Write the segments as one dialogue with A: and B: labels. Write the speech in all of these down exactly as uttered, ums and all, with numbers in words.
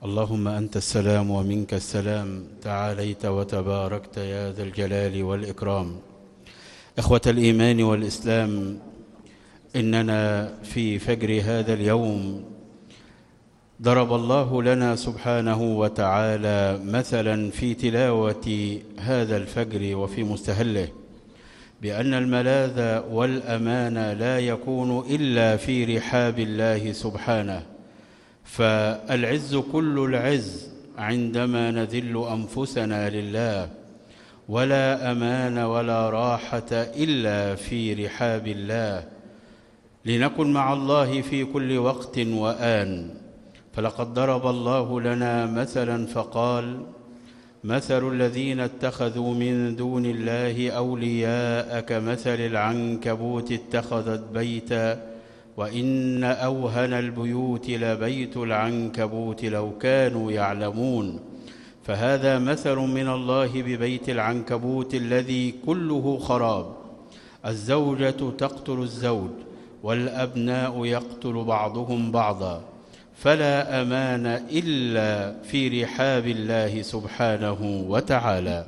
A: اللهم أنت السلام ومنك السلام، تعاليت وتباركت يا ذا الجلال والإكرام. إخوة الإيمان والإسلام، إننا في فجر هذا اليوم ضرب الله لنا سبحانه وتعالى مثلا في تلاوة هذا الفجر وفي مستهله، بأن الملاذ والأمان لا يكون إلا في رحاب الله سبحانه. فالعز كل العز عندما نذل أنفسنا لله، ولا أمان ولا راحة إلا في رحاب الله، لنكن مع الله في كل وقت وآن. فلقد ضرب الله لنا مثلا فقال: مثل الذين اتخذوا من دون الله أولياء كمثل العنكبوت اتخذت بيتا وإن أوهن البيوت لبيت العنكبوت لو كانوا يعلمون. فهذا مثل من الله ببيت العنكبوت الذي كله خراب. الزوجة تقتل الزوج، والأبناء يقتل بعضهم بعضا، فلا أمان إلا في رحاب الله سبحانه وتعالى.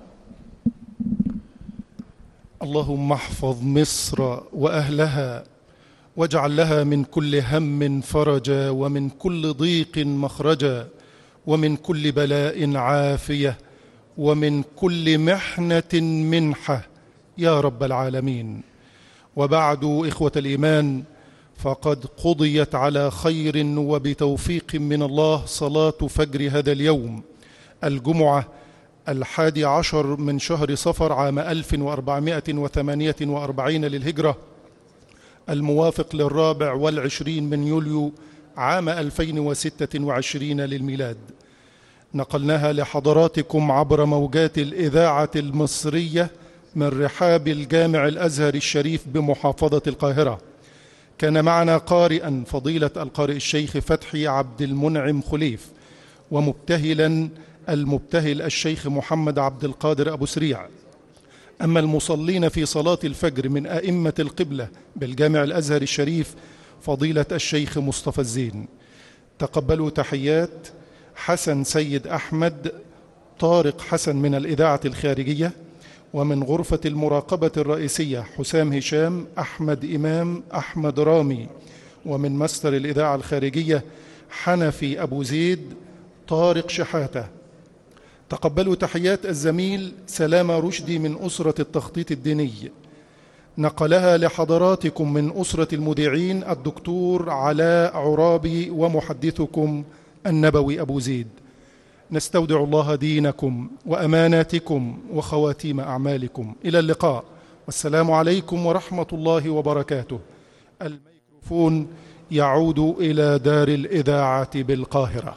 B: اللهم احفظ مصر وأهلها، واجعل لها من كل هم فرجا، ومن كل ضيق مخرجا، ومن كل بلاء عافية، ومن كل محنة منحة يا رب العالمين. وبعد، إخوة الإيمان، فقد قضيت على خير وبتوفيق من الله صلاة فجر هذا اليوم، الجمعة الحادي عشر من شهر صفر عام ألف وأربعمائة وثمانية وأربعين للهجرة، الموافق للرابع والعشرين من يوليو عام ألفين وستة وعشرين للميلاد. نقلناها لحضراتكم عبر موجات الإذاعة المصرية من رحاب الجامع الأزهر الشريف بمحافظة القاهرة. كان معنا قارئا فضيلة القارئ الشيخ فتحي عبد المنعم خليف، ومبتهلا المبتهل الشيخ محمد عبد القادر أبو سريع. أما المصلين في صلاة الفجر من أئمة القبلة بالجامع الأزهر الشريف فضيلة الشيخ مصطفى الزين. تقبلوا تحيات حسن سيد أحمد، طارق حسن من الإذاعة الخارجية، ومن غرفة المراقبة الرئيسية حسام هشام، أحمد إمام، أحمد رامي، ومن مستر الإذاعة الخارجية حنفي أبو زيد، طارق شحاتة. تقبلوا تحيات الزميل سلامة رشدي من أسرة التخطيط الديني، نقلها لحضراتكم من أسرة المذيعين الدكتور علاء عرابي، ومحدثكم النبوي أبو زيد. نستودع الله دينكم وأماناتكم وخواتيم أعمالكم. إلى اللقاء، والسلام عليكم ورحمة الله وبركاته. الميكروفون يعود إلى دار الإذاعة بالقاهرة.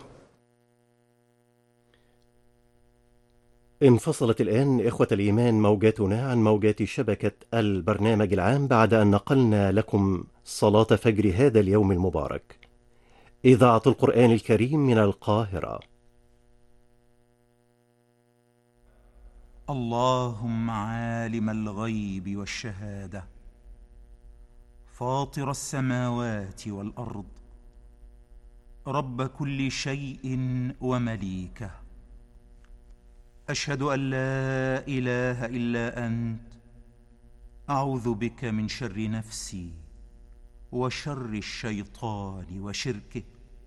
C: انفصلت الآن إخوة الإيمان موجاتنا عن موجات شبكة البرنامج العام بعد أن نقلنا لكم صلاة فجر هذا اليوم المبارك. إذاعة القرآن الكريم من القاهرة.
D: اللهم عالم الغيب والشهادة، فاطر السماوات والأرض، رب كل شيء ومليكه، أشهد أن لا إله إلا أنت، أعوذ بك من شر نفسي وشر الشيطان وشركه.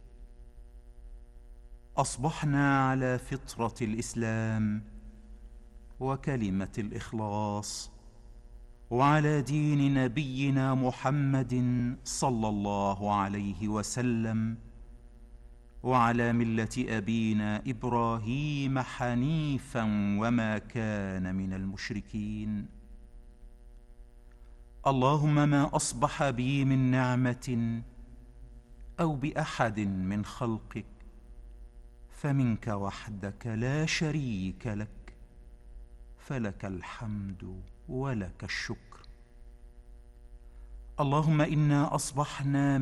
D: أصبحنا على فطرة الإسلام وكلمة الإخلاص، وعلى دين نبينا محمد صلى الله عليه وسلم، وعلى ملة أبينا إبراهيم حنيفا وما كان من المشركين. اللهم ما أصبح بي من نعمة أو بأحد من خلقك فمنك وحدك لا شريك لك، فلك الحمد ولك الشكر. اللهم إنا أصبحنا